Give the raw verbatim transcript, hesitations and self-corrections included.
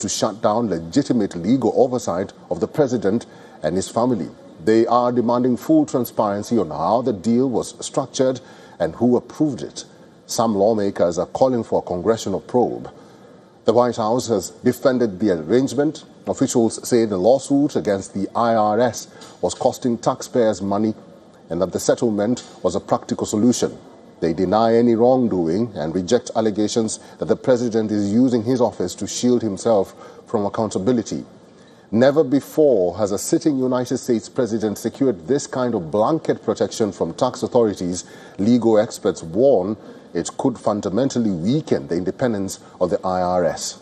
to shut down legitimate legal oversight of the president and his family. They are demanding full transparency on how the deal was structured and who approved it. Some lawmakers are calling for a congressional probe. The White House has defended the arrangement. Officials say the lawsuit against the I R S was costing taxpayers money and that the settlement was a practical solution. They deny any wrongdoing and reject allegations that the president is using his office to shield himself from accountability. Never before has a sitting United States president secured this kind of blanket protection from tax authorities. Legal experts warn it could fundamentally weaken the independence of the I R S.